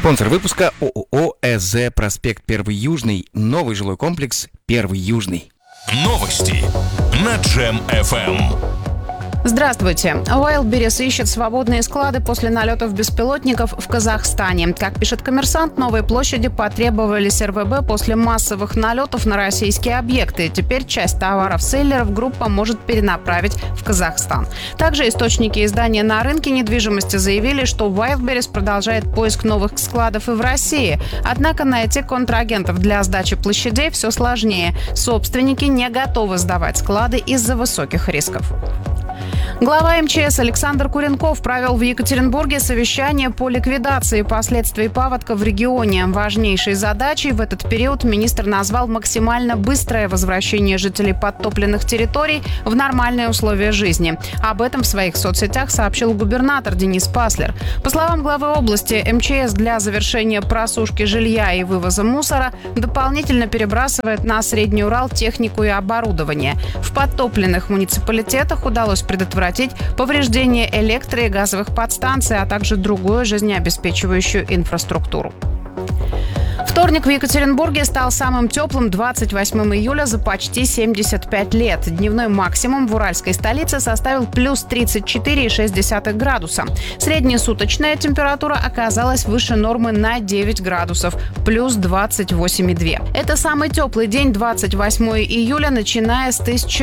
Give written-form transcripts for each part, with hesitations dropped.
Спонсор выпуска ООО ЭЗ «Проспект 1 Южный». Новый жилой комплекс 1 Южный. Новости на Джем FM. Здравствуйте. Wildberries ищет свободные склады после налетов беспилотников в Казахстане. Как пишет «Коммерсант», новые площади потребовались РВБ после массовых налетов на российские объекты. Теперь часть товаров селлеров группа может перенаправить в Казахстан. Также источники издания «На рынке недвижимости» заявили, что Wildberries продолжает поиск новых складов и в России. Однако найти контрагентов для сдачи площадей все сложнее. Собственники не готовы сдавать склады из-за высоких рисков. Глава МЧС Александр Куренков провел в Екатеринбурге совещание по ликвидации последствий паводка в регионе. Важнейшей задачей в этот период министр назвал максимально быстрое возвращение жителей подтопленных территорий в нормальные условия жизни. Об этом в своих соцсетях сообщил губернатор Денис Паслер. По словам главы области, МЧС для завершения просушки жилья и вывоза мусора дополнительно перебрасывает на Средний Урал технику и оборудование. В подтопленных муниципалитетах удалось предотвратить повреждение электро- и газовых подстанций, а также другую жизнеобеспечивающую инфраструктуру. Вторник в Екатеринбурге стал самым теплым 28 июля за почти 75 лет. Дневной максимум в уральской столице составил плюс 34,6 градуса. Среднесуточная температура оказалась выше нормы на 9 градусов, плюс 28,2. Это самый теплый день 28 июля, начиная с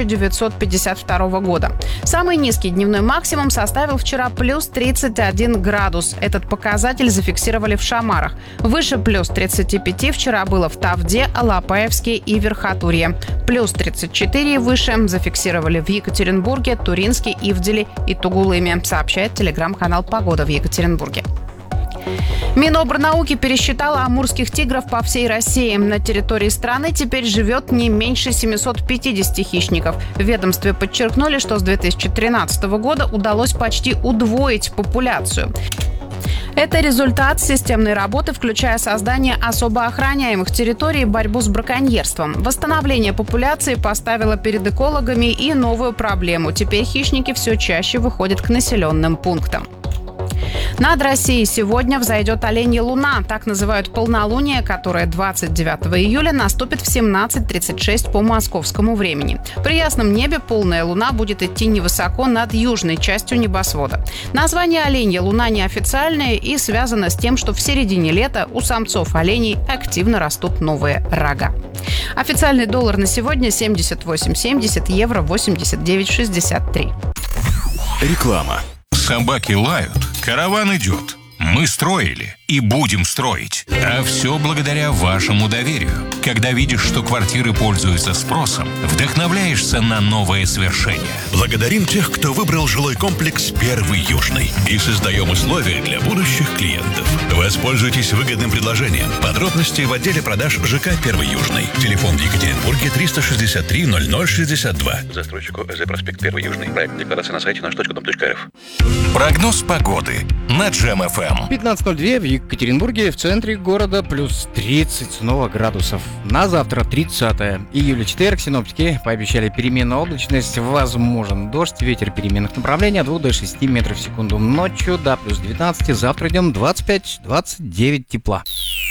1952 года. Самый низкий дневной максимум составил вчера плюс 31 градус. Этот показатель зафиксировали в Шамарах. Выше плюс 35 вчера было в Тавде, Алапаевске и Верхотурье. Плюс 34 и выше зафиксировали в Екатеринбурге, Туринске, Ивделе и Тугулыме, сообщает телеграм-канал «Погода в Екатеринбурге». Минобрнауки пересчитала амурских тигров по всей России. На территории страны теперь живет не меньше 750 хищников. В ведомстве подчеркнули, что с 2013 года удалось почти удвоить популяцию. Это результат системной работы, включая создание особо охраняемых территорий и борьбу с браконьерством. Восстановление популяции поставило перед экологами и новую проблему. Теперь хищники все чаще выходят к населенным пунктам. Над Россией сегодня взойдет оленья луна. Так называют полнолуние, которое 29 июля наступит в 17:36 по московскому времени. При ясном небе полная луна будет идти невысоко над южной частью небосвода. Название оленья луна неофициальное и связано с тем, что в середине лета у самцов оленей активно растут новые рога. Официальный доллар на сегодня 78,70, евро 89,63. Реклама. Собаки лают, караван идет. Мы строили и будем строить. А все благодаря вашему доверию. Когда видишь, что квартиры пользуются спросом, вдохновляешься на новые свершения. Благодарим тех, кто выбрал жилой комплекс 1 Южный. И создаем условия для будущих клиентов. Воспользуйтесь выгодным предложением. Подробности в отделе продаж ЖК 1 Южный. Телефон в Екатеринбурге 363 0062. Застройщику ЭЗ «Проспект 1 Южный». Проект декларации на сайте наш.дом.рф. Прогноз погоды на Джем FM. 15:02 в Екатеринбурге, в центре города, плюс 30 снова градусов. На завтра, 30 июля, четверг, синоптики пообещали переменную облачность, возможен дождь, ветер переменных направлений от 2 до 6 метров в секунду. Ночью до плюс 19, завтра днем 25-29 тепла.